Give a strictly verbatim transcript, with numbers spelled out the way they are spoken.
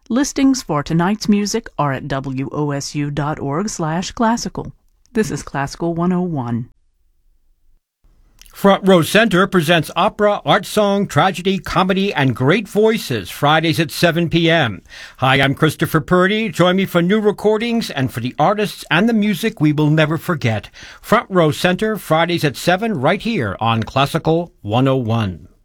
Listings for tonight's music are at wosu.org slash classical. This is Classical one oh one. Front Row Center presents opera, art song, tragedy, comedy, and great voices Fridays at seven p.m. Hi, I'm Christopher Purdy. Join me for new recordings and for the artists and the music we will never forget. Front Row Center, Fridays at seven, right here on Classical one oh one.